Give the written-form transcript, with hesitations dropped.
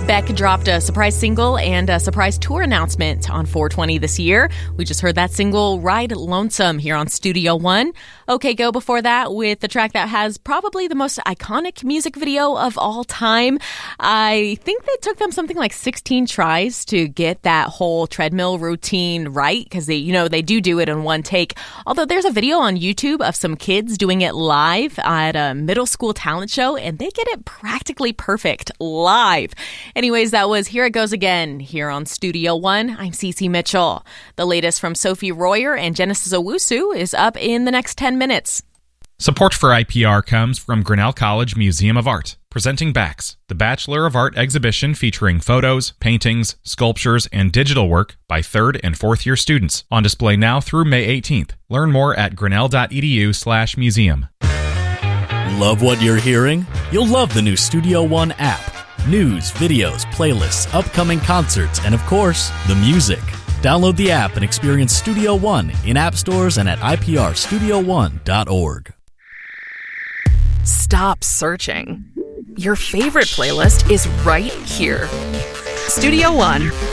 Beck dropped a surprise single and a surprise tour announcement on 420 this year. We just heard that single, Ride Lonesome, here on Studio One. OK Go before that with the track that has probably the most iconic music video of all time. I think they took them something like 16 tries to get that whole treadmill routine right, because they do it in one take. Although there's a video on YouTube of some kids doing it live at a middle school talent show, and they get it practically perfect live. Anyways, that was Here It Goes Again here on Studio One. I'm Cece Mitchell. The latest from Sophie Royer and Genesis Owusu is up in the next 10 minutes. Support for IPR comes from Grinnell College Museum of Art, presenting BAX, the Bachelor of Art exhibition featuring photos, paintings, sculptures, and digital work by 3rd and 4th year students. On display now through May 18th. Learn more at grinnell.edu/museum. Love what you're hearing? You'll love the new Studio One app. News, videos, playlists, upcoming concerts, and of course, the music. Download the app and experience Studio One in app stores and at iprstudio1.org. Stop searching. Your favorite playlist is right here. Studio One.